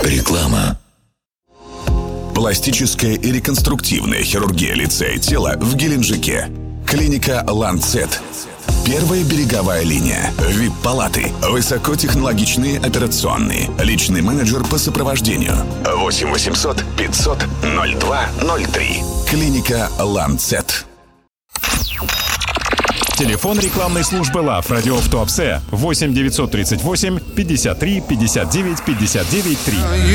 Реклама. Пластическая и реконструктивная хирургия лица и тела в Геленджике. Клиника «Ланцет». Первая береговая линия. ВИП-палаты. Высокотехнологичные операционные. Личный менеджер по сопровождению. 8 800 500 02 03. Клиника «Ланцет». Телефон рекламной службы ЛАВ «Радио в Туапсе» 8 938 53 59 59 3.